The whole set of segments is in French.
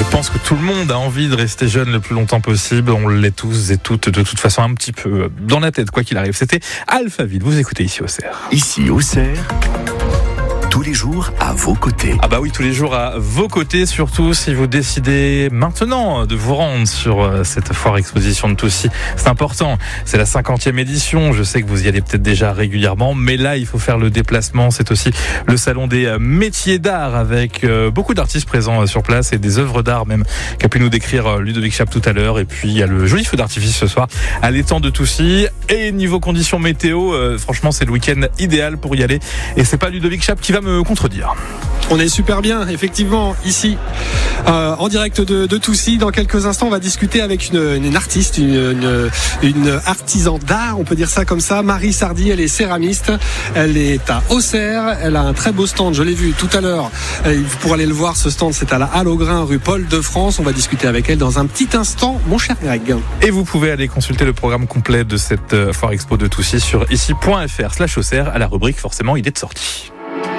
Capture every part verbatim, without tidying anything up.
pense que tout le monde a envie de rester jeune le plus longtemps possible. On l'est tous et toutes de toute façon un petit peu dans la tête quoi qu'il arrive. C'était Alphaville, vous écoutez ici au Cerf. Ici au Cerf, tous les jours à vos côtés. Ah bah oui, tous les jours à vos côtés, surtout si vous décidez maintenant de vous rendre sur cette foire exposition de Toussy. C'est important, c'est la cinquantième édition, je sais que vous y allez peut-être déjà régulièrement, mais là il faut faire le déplacement. C'est aussi le salon des métiers d'art avec beaucoup d'artistes présents sur place et des œuvres d'art même qu'a pu nous décrire Ludovic Chape tout à l'heure. Et puis il y a le joli feu d'artifice ce soir à l'étang de Toussy. Et niveau conditions météo, euh, franchement c'est le week-end idéal pour y aller. Et c'est pas Ludovic Chape qui va me contredire. On est super bien, effectivement, ici, euh, en direct de, de Toussy. Dans quelques instants, on va discuter avec une, une artiste, une, une, une artisan d'art, on peut dire ça comme ça. Marie Sardy, elle est céramiste. Elle est à Auxerre. Elle a un très beau stand, je l'ai vu tout à l'heure. Vous pourrez aller le voir, ce stand, c'est à la Halle aux Grains, rue Paul de France. On va discuter avec elle dans un petit instant, mon cher Greg. Et vous pouvez aller consulter le programme complet de cette foire expo de Toussy sur ici point f r slash Auxerre à la rubrique forcément idée de sortie.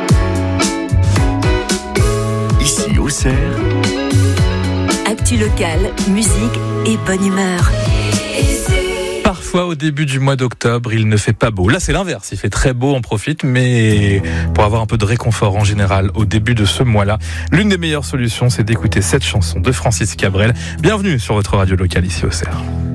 Ici au Cerf, actu locale, musique et bonne humeur. Parfois, au début du mois d'octobre, il ne fait pas beau. Là, c'est l'inverse. Il fait très beau, on profite, mais pour avoir un peu de réconfort en général au début de ce mois-là, l'une des meilleures solutions, c'est d'écouter cette chanson de Francis Cabrel. Bienvenue sur votre radio locale ici au Cerf.